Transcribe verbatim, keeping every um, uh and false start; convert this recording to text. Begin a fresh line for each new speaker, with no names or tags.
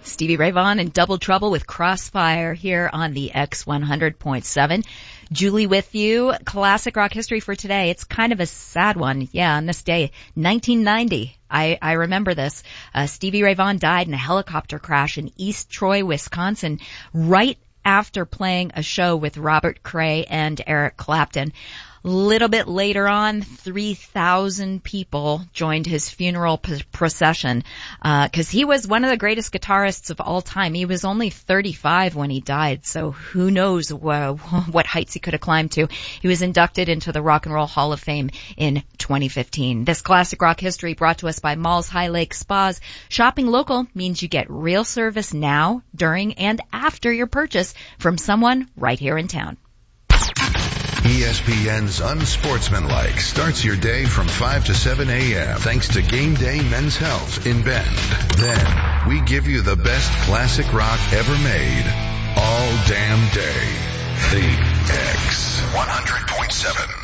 Stevie Ray Vaughan in Double Trouble with Crossfire here on the X one hundred point seven. Julie with you. Classic rock history for today. It's kind of a sad one. Yeah, on this day, nineteen ninety. I, I remember this. Uh, Stevie Ray Vaughan died in a helicopter crash in East Troy, Wisconsin, right after playing a show with Robert Cray and Eric Clapton. Little bit later on, three thousand people joined his funeral p- procession, uh, cause he was one of the greatest guitarists of all time. He was only thirty-five when he died, so who knows wh- what heights he could have climbed to. He was inducted into the Rock and Roll Hall of Fame in twenty fifteen. This classic rock history brought to us by Malls High Lake Spas. Shopping local means you get real service now, during, and after your purchase from someone right here in town.
E S P N's Unsportsmanlike starts your day from five to seven a.m. thanks to Game Day Men's Health in Bend. Then, we give you the best classic rock ever made all damn day. The X one hundred point seven.